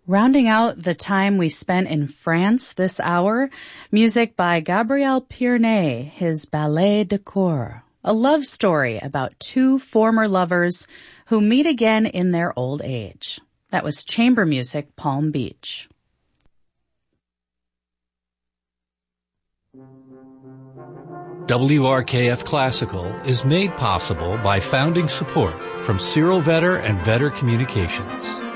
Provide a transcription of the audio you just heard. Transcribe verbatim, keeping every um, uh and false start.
Rounding out the time we spent in France this hour, music by Gabriel Pierné, his Ballet de Cour, a love story about two former lovers who meet again in their old age. That was Chamber Music, Palm Beach. W R K F Classical is made possible by founding support from Cyril Vetter and Vetter Communications.